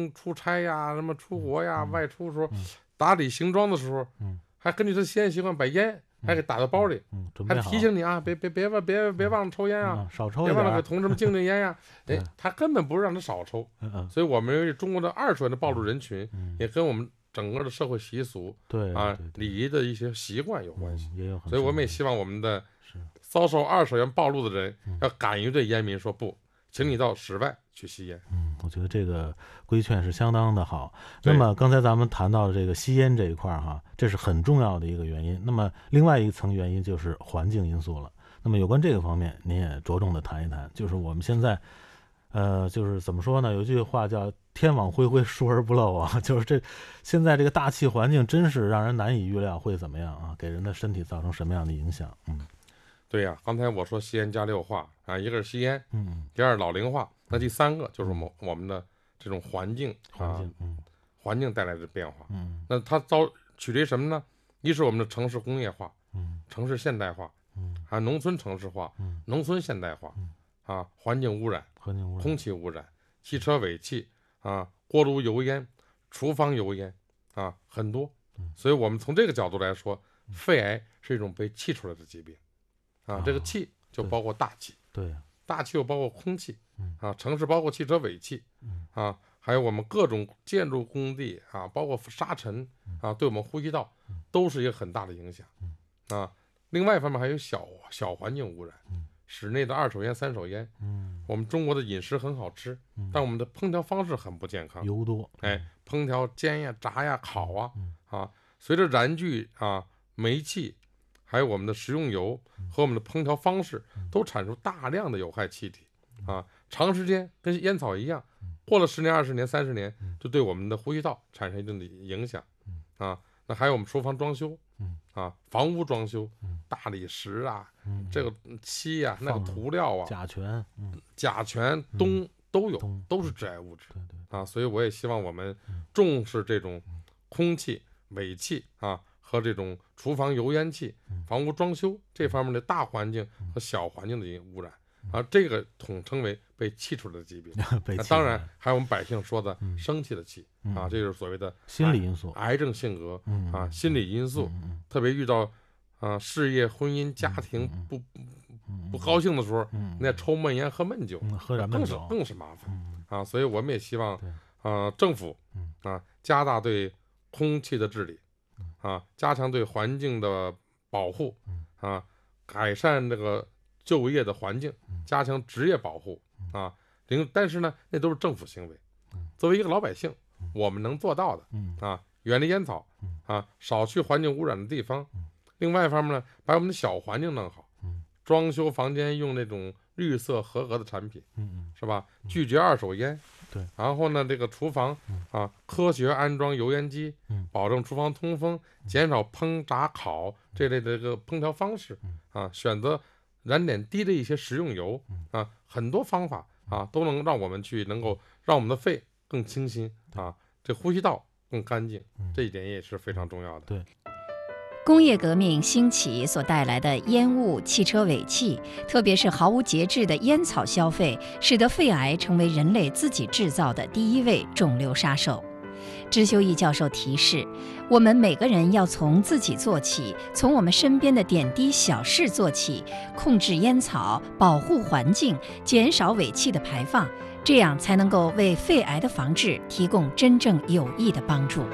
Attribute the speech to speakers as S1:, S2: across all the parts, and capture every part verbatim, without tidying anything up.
S1: 行出差呀、什么出国呀、
S2: 嗯、
S1: 外出的时候，
S2: 嗯、
S1: 打理行装的时候，
S2: 嗯，
S1: 还根据他吸烟习惯把烟还给打到包里，
S2: 嗯，准
S1: 还
S2: 备好
S1: 提醒你啊，别别别忘别别忘了抽烟啊，
S2: 嗯、少抽一
S1: 别
S2: 点，
S1: 忘了给同志们敬敬烟呀。哎，他根本不是让他少抽，
S2: 嗯嗯，
S1: 所以我们由于中国的二手烟的暴露人群，
S2: 嗯，
S1: 也跟我们整个的社会习俗，
S2: 对
S1: 啊
S2: 对对
S1: 礼仪的一些习惯有关系，
S2: 嗯、也有很，
S1: 所以我们也希望我们的
S2: 是
S1: 遭受二手烟暴露的人，要敢于对烟民说不，请你到室外去吸烟。
S2: 嗯，我觉得这个规劝是相当的好。那么刚才咱们谈到的这个吸烟这一块哈，这是很重要的一个原因。那么另外一层原因就是环境因素了。那么有关这个方面，您也着重的谈一谈。就是我们现在，呃，就是怎么说呢？有句话叫“天网恢恢，疏而不漏”啊，就是这现在这个大气环境真是让人难以预料会怎么样啊，给人的身体造成什么样的影响？嗯。
S1: 对呀、啊，刚才我说吸烟加六化啊，一个是吸烟，
S2: 嗯，
S1: 第二老龄化，那第三个就是我们、嗯、我们的这种环境
S2: 环境，嗯，
S1: 环境带来的变化，
S2: 嗯，
S1: 那它遭取决于什么呢？一是我们的城市工业化，
S2: 嗯，
S1: 城市现代化，
S2: 嗯，
S1: 啊，农村城市化，
S2: 嗯，
S1: 农村现代化，
S2: 嗯，
S1: 啊，环境污染，
S2: 环境污染，
S1: 空气污染，汽车尾气啊，锅炉油烟，厨房油烟啊，很多，
S2: 嗯，
S1: 所以我们从这个角度来说，肺癌是一种被气出来的疾病。啊，这个气就包括大气，
S2: 对，
S1: 大气又包括空气，
S2: 嗯，
S1: 啊，城市包括汽车尾气，
S2: 嗯，
S1: 啊，还有我们各种建筑工地啊，包括沙尘啊，对我们呼吸道都是一个很大的影响，
S2: 嗯，
S1: 啊，另外一方面还有小小环境污染，
S2: 嗯，
S1: 室内的二手烟、三手烟，
S2: 嗯，
S1: 我们中国的饮食很好吃，
S2: 嗯，
S1: 但我们的烹调方式很不健康，
S2: 油多，
S1: 哎，烹调煎呀、炸呀、烤啊，
S2: 嗯，
S1: 啊，随着燃具啊、煤气。还有我们的食用油和我们的烹调方式都产生大量的有害气体啊，长时间跟烟草一样，过了十年、二十年、三十年，就对我们的呼吸道产生一定的影响啊。那还有我们厨房装修啊，房屋装修，大理石啊，这个漆啊，那个涂料啊，
S2: 甲醛、
S1: 甲醛、氡都有，都是致癌物质啊。所以我也希望我们重视这种空气、尾气啊。和这种厨房油烟气、房屋装修这方面的大环境和小环境的污染啊，这个统称为被气出来的疾病。那当然还有我们百姓说的生气的气啊，这就是所谓的
S2: 心理因素、
S1: 癌症性格啊，心理因素。特别遇到啊事业、婚姻、家庭不不高兴的时候，那抽闷烟、喝闷酒，
S2: 喝点
S1: 更是更是麻烦啊。所以我们也希望啊政府啊加大对空气的治理。啊，加强对环境的保护，啊，改善这个就业的环境，加强职业保护，啊，零，但是呢，那都是政府行为。作为一个老百姓，我们能做到的，啊，远离烟草，啊，少去环境污染的地方。另外一方面呢，把我们的小环境弄好，装修房间用那种绿色合格的产品，是吧？拒绝二手烟。
S2: 对，
S1: 然后呢，这个厨房啊，科学安装油烟机，保证厨房通风，减少烹炸烤这类的这个烹调方式啊，选择燃点低的一些食用油啊，很多方法啊，都能让我们去能够让我们的肺更清新啊，这呼吸道更干净，这一点也是非常重要的。
S2: 对。
S3: 工业革命兴起所带来的烟雾、汽车尾气，特别是毫无节制的烟草消费，使得肺癌成为人类自己制造的第一位肿瘤杀手。支修义教授提示，我们每个人要从自己做起，从我们身边的点滴小事做起，控制烟草，保护环境，减少尾气的排放，这样才能够为肺癌的防治提供真正有益的帮助。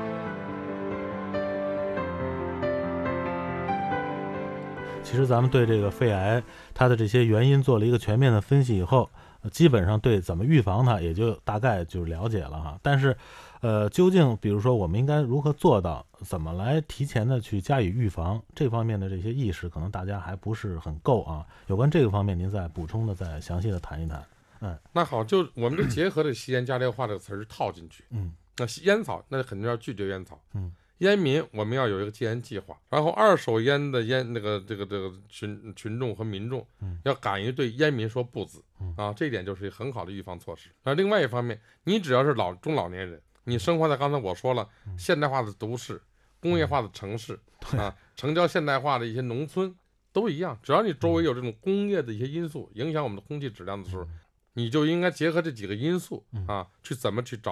S2: 其实咱们对这个肺癌它的这些原因做了一个全面的分析以后，基本上对怎么预防它也就大概就了解了哈。但是呃，究竟比如说我们应该如何做到，怎么来提前的去加以预防，这方面的这些意识可能大家还不是很够啊。有关这个方面您再补充的再详细的谈一谈。嗯，
S1: 那好，就我们就结合这吸烟加硫化这个词儿套进去。
S2: 嗯，
S1: 那烟草那肯定要拒绝烟草。
S2: 嗯，
S1: 烟民我们要有一个戒烟计划，然后二手烟的烟那个这个这个群群众和民众，
S2: 嗯，
S1: 要敢于对烟民说不字，
S2: 嗯
S1: 啊，这一点就是一个很好的预防措施。那另外一方面，你只要是老中老年人，你生活在刚才我说了，
S2: 嗯、
S1: 现代化的都市、工业化的城市、
S2: 嗯、
S1: 啊，成交现代化的一些农村都一样，只要你周围有这种工业的一些因素影响我们的空气质量的时候，
S2: 嗯、
S1: 你就应该结合这几个因素啊，去怎么去找